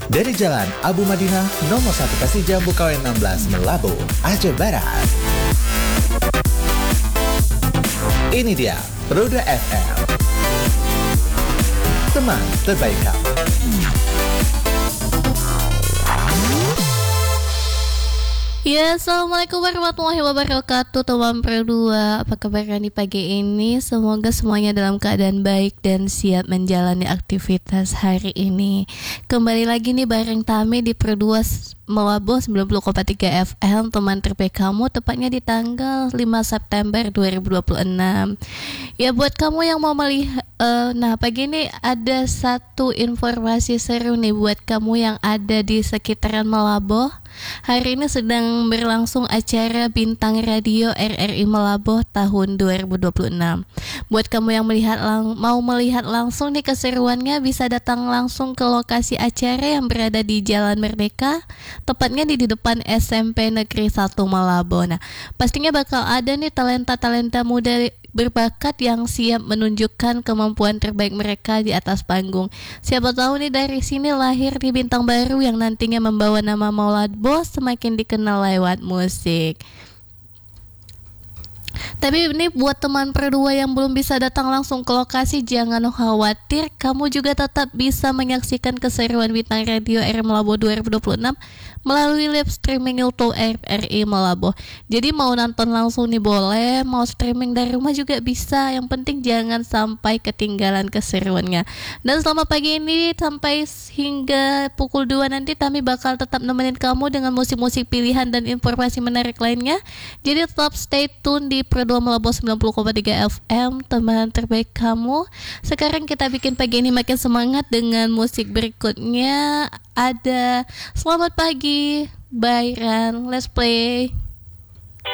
Dari Jalan Abu Madinah nomor 1 Kasih Jambu KW 16 Melabu, Aceh Barat. Ini dia Roda FM, teman terbaik kamu. Ya, Assalamualaikum warahmatullahi wabarakatuh teman Pro2. Apa kabar di pagi ini? Semoga semuanya dalam keadaan baik dan siap menjalani aktivitas hari ini. Kembali lagi nih bareng Tami di Pro2 Melabu 90,3 FM, teman terbaik kamu, tepatnya di tanggal 5 September 2026. Ya, buat kamu yang mau melihat nah pagi ini ada satu informasi seru nih buat kamu yang ada di sekitaran Melabu. Hari ini sedang berlangsung acara Bintang Radio RRI Melabu tahun 2026. Buat kamu yang mau melihat langsung nih keseruannya, bisa datang langsung ke lokasi acara yang berada di Jalan Merdeka, tepatnya di depan SMP Negeri 1 Melabu. Nah, pastinya bakal ada nih talenta-talenta muda berbakat yang siap menunjukkan kemampuan terbaik mereka di atas panggung. Siapa tahu nih dari sini lahir di bintang baru yang nantinya membawa nama Maulad Bos semakin dikenal lewat musik. Tapi ini buat teman Pro2 yang belum bisa datang langsung ke lokasi, jangan khawatir, kamu juga tetap bisa menyaksikan keseruan Bintang Radio RRI Melabu 2026 melalui live streaming YouTube RRI Melabu. Jadi mau nonton langsung nih boleh, mau streaming dari rumah juga bisa, yang penting jangan sampai ketinggalan keseruannya. Dan selama pagi ini sampai hingga pukul 2 nanti Tami bakal tetap nemenin kamu dengan musik-musik pilihan dan informasi menarik lainnya. Jadi tetap stay tune di Pro2 Melabu 90,3 FM, teman terbaik kamu. Sekarang kita bikin pagi ini makin semangat dengan musik berikutnya. Ada Selamat Pagi by Ran. Let's play.